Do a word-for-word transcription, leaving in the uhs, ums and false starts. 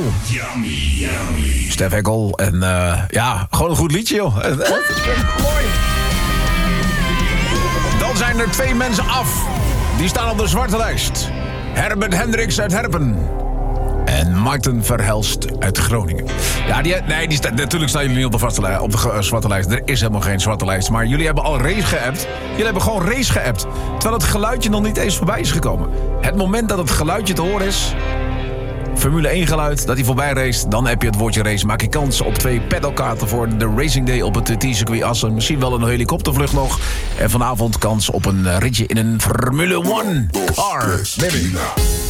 Yummy, yummy. Stef Eckel. En uh, ja, gewoon een goed liedje, joh. Mooi. Dan zijn er twee mensen af. Die staan op de zwarte lijst. Herbert Hendricks uit Herpen. En Marten Verhelst uit Groningen. Ja, die, nee, die sta, natuurlijk staan jullie niet op de, vaste lijst, op de uh, zwarte lijst. Er is helemaal geen zwarte lijst. Maar jullie hebben al race geappt. Jullie hebben gewoon race geappt. Terwijl het geluidje nog niet eens voorbij is gekomen. Het moment dat het geluidje te horen is... Formule één geluid, dat hij voorbij race. Dan heb je het woordje race. Maak je kans op twee pedalkaarten voor de Racing Day op het T-circuit Assen. Misschien wel een helikoptervlucht nog. En vanavond kans op een ritje in een Formule één car. Baby.